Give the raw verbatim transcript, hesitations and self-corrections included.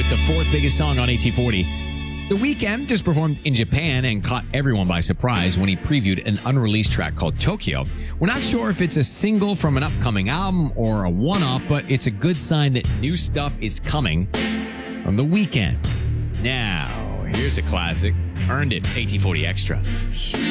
with the fourth biggest song on A T forty. The Weeknd just performed in Japan and caught everyone by surprise when he previewed an unreleased track called Tokyo. We're not sure if it's a single from an upcoming album or a one-off, but it's a good sign that new stuff is coming from The Weeknd. Now, here's a classic. Earned It, A T forty Extra.